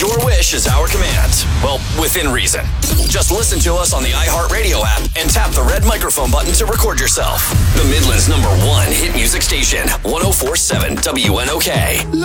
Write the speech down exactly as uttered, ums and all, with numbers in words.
Your wish is our command. Well, within reason. Just listen to us on the iHeartRadio app and tap the red microphone button to record yourself. The Midland's number one hit music station, one oh four point seven W N O K.